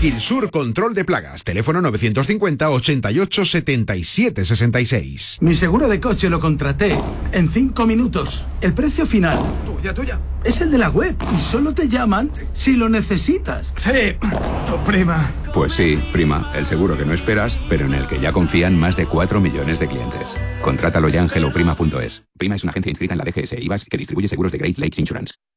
Quilsur Control de Plagas. Teléfono 950 88 77 66. Mi seguro de coche lo contraté en 5 minutos. El precio final. Tuya. Es el de la web y solo te llaman si lo necesitas. Sí, tu prima. Pues sí, prima, el seguro que no esperas, pero en el que ya confían más de 4 millones de clientes. Contrátalo ya en helloprima.es. Prima es una agencia inscrita en la DGS e IVAS que distribuye seguros de Great Lakes Insurance.